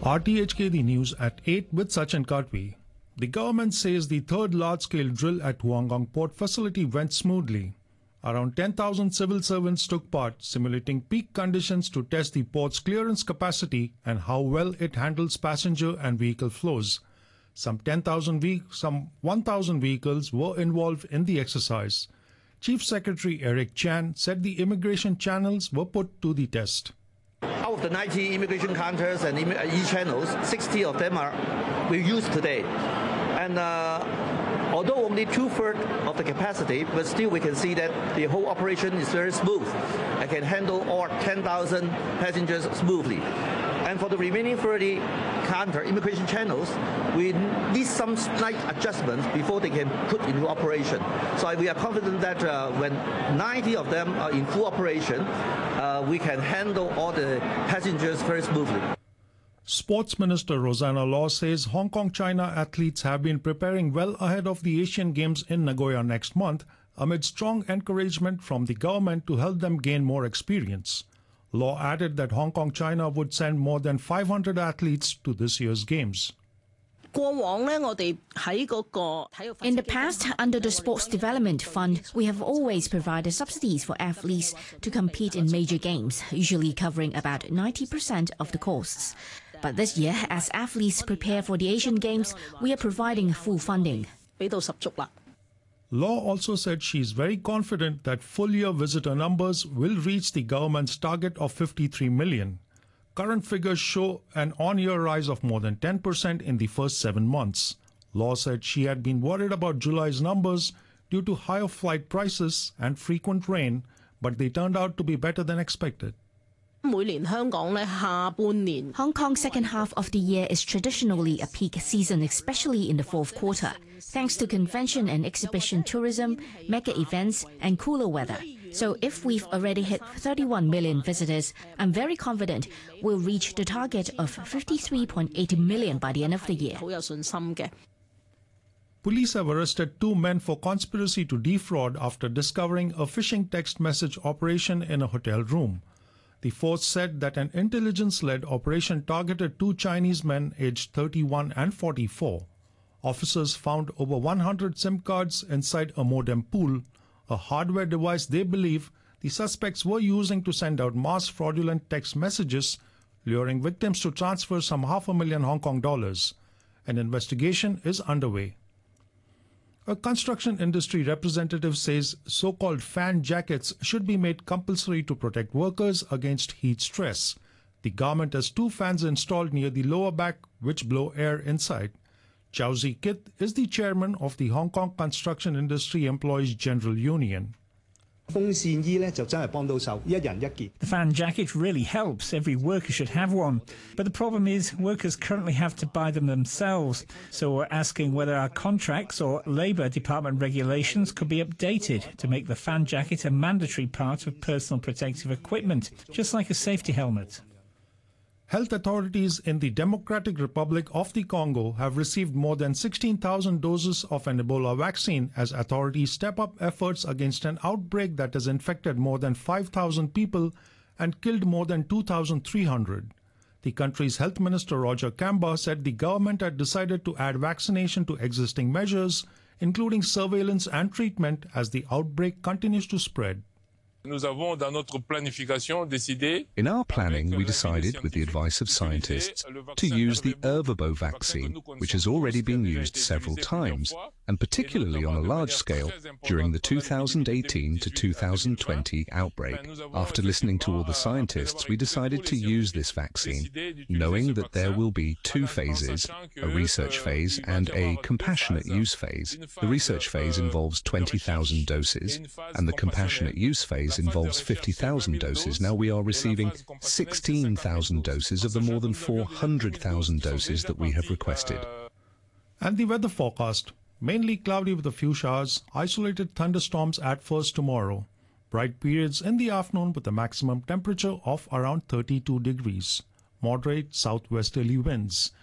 RTHK The News at 8 with Sachin Katwi. The government says the third large-scale drill at Huanggang Port facility went smoothly. Around 10,000 civil servants took part, simulating peak conditions to test the port's clearance capacity and how well it handles passenger and vehicle flows. Some 1,000 vehicles were involved in the exercise. Chief Secretary Eric Chan said the immigration channels were put to the test. Out of the 90 immigration counters and e-channels, 60 of them we used today. And although only 2/3 of the capacity, but still we can see that the whole operation is very smooth. I can handle all 10,000 passengers smoothly. And for the remaining 30 counter immigration channels, we need some slight adjustments before they can put into operation. So we are confident that when 90 of them are in full operation, we can handle all the passengers very smoothly. Sports Minister Rosanna Law says Hong Kong China athletes have been preparing well ahead of the Asian Games in Nagoya next month, amid strong encouragement from the government to help them gain more experience. Law added that Hong Kong China would send more than 500 athletes to this year's Games. In the past, under the Sports Development Fund, we have always provided subsidies for athletes to compete in major games, usually covering about 90% of the costs. But this year, as athletes prepare for the Asian Games, we are providing full funding. Law also said she is very confident that full-year visitor numbers will reach the government's target of 53 million. Current figures show an on-year rise of more than 10% in the first 7 months. Law said she had been worried about July's numbers due to higher flight prices and frequent rain, but they turned out to be better than expected. Hong Kong's second half of the year is traditionally a peak season, especially in the fourth quarter, thanks to convention and exhibition tourism, mega events, and cooler weather. So if we've already hit 31 million visitors, I'm very confident we'll reach the target of 53.8 million by the end of the year. Police have arrested 2 men for conspiracy to defraud after discovering a phishing text message operation in a hotel room. The force said that an intelligence-led operation targeted 2 Chinese men aged 31 and 44. Officers found over 100 SIM cards inside a modem pool, a hardware device they believe the suspects were using to send out mass fraudulent text messages, luring victims to transfer some $500,000 Hong Kong dollars. An investigation is underway. A construction industry representative says so-called fan jackets should be made compulsory to protect workers against heat stress. The government has 2 fans installed near the lower back which blow air inside. Chow Zi-kit is the chairman of the Hong Kong Construction Industry Employees General Union. The fan jacket really helps. Every worker should have one. But the problem is workers currently have to buy them themselves. So we're asking whether our contracts or Labour Department regulations could be updated to make the fan jacket a mandatory part of personal protective equipment, just like a safety helmet. Health authorities in the Democratic Republic of the Congo have received more than 16,000 doses of an Ebola vaccine as authorities step up efforts against an outbreak that has infected more than 5,000 people and killed more than 2,300. The country's health minister Roger Kamba said the government had decided to add vaccination to existing measures, including surveillance and treatment, as the outbreak continues to spread. In our planning, we decided, with the advice of scientists, to use the Ervebo vaccine, which has already been used several times, and particularly on a large scale during the 2018 to 2020 outbreak. After listening to all the scientists, we decided to use this vaccine, knowing that there will be 2 phases, a research phase and a compassionate use phase. The research phase involves 20,000 doses, and the compassionate use phase involves 50,000 doses. Now we are receiving 16,000 doses of the more than 400,000 doses that we have requested. And the weather forecast: mainly cloudy with a few showers, isolated thunderstorms at first tomorrow. Bright periods in the afternoon with a maximum temperature of around 32 degrees. Moderate southwesterly winds.